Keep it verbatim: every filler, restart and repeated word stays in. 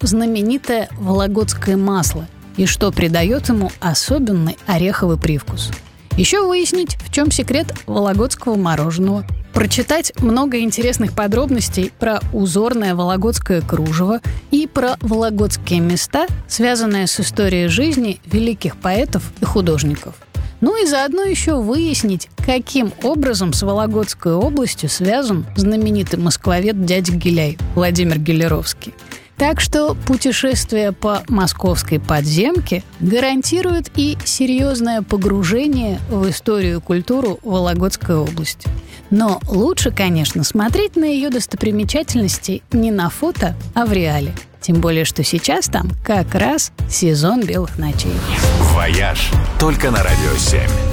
знаменитое вологодское масло и что придает ему особенный ореховый привкус. Еще выяснить, в чем секрет вологодского мороженого. Прочитать много интересных подробностей про узорное вологодское кружево и про вологодские места, связанные с историей жизни великих поэтов и художников. Ну и заодно еще выяснить, каким образом с Вологодской областью связан знаменитый москвовед дядя Гиляй Владимир Гелеровский. Так что путешествие по московской подземке гарантирует и серьезное погружение в историю и культуру Вологодской области. Но лучше, конечно, смотреть на ее достопримечательности не на фото, а в реале. Тем более, что сейчас там как раз сезон белых ночей. «Вояж» только на Радио семь.